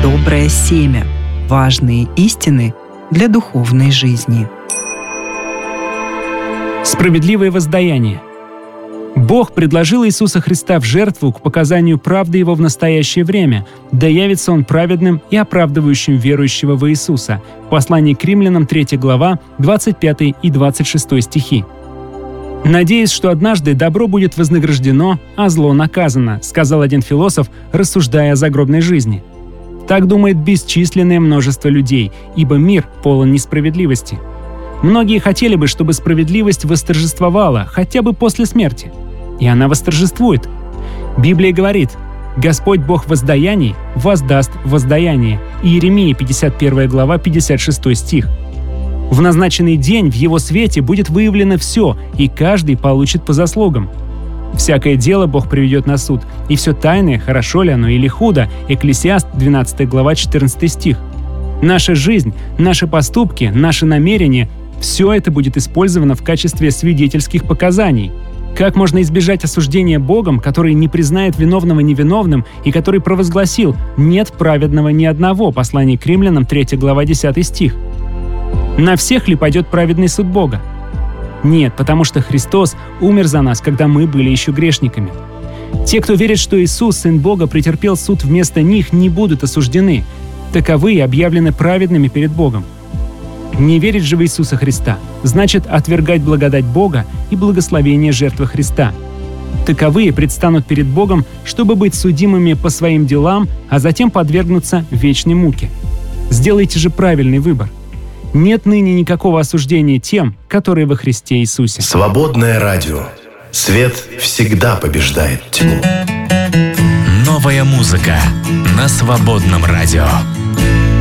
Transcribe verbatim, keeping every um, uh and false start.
доброе семя, важные истины для духовной жизни. Справедливое воздаяние. Бог предложил Иисуса Христа в жертву к показанию правды Его в настоящее время, да явится Он праведным и оправдывающим верующего в Иисуса. Послание к Римлянам, третья глава, двадцать пятый и двадцать шестой стихи. «Надеюсь, что однажды добро будет вознаграждено, а зло наказано», сказал один философ, рассуждая о загробной жизни. Так думает бесчисленное множество людей, ибо мир полон несправедливости. Многие хотели бы, чтобы справедливость восторжествовала хотя бы после смерти. И она восторжествует. Библия говорит: «Господь Бог воздаяний воздаст воздаяние». Иеремия, пятьдесят первая глава, пятьдесят шестой стих. В назначенный день в Его свете будет выявлено все, и каждый получит по заслугам. «Всякое дело Бог приведет на суд, и все тайное, хорошо ли оно или худо». Экклесиаст, двенадцатая глава, четырнадцатый стих. Наша жизнь, наши поступки, наши намерения – все это будет использовано в качестве свидетельских показаний. Как можно избежать осуждения Богом, который не признает виновного невиновным и который провозгласил «нет праведного ни одного» Послание к Римлянам, третья глава, десятый стих? На всех ли пойдет праведный суд Бога? Нет, потому что Христос умер за нас, когда мы были еще грешниками. Те, кто верит, что Иисус, Сын Бога, претерпел суд вместо них, не будут осуждены. Таковые объявлены праведными перед Богом. Не верить же в Иисуса Христа значит отвергать благодать Бога и благословение жертвы Христа. Таковые предстанут перед Богом, чтобы быть судимыми по своим делам, а затем подвергнуться вечной муке. Сделайте же правильный выбор. Нет ныне никакого осуждения тем, которые во Христе Иисусе. Свободное радио. Свет всегда побеждает тьму. Новая музыка на Свободном радио.